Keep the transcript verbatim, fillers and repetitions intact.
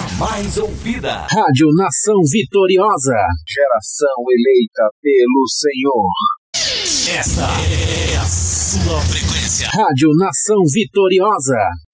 a mais ouvida. Rádio Nação Vitoriosa. Geração eleita pelo Senhor. Esta é a sua frequência. Rádio Nação Vitoriosa.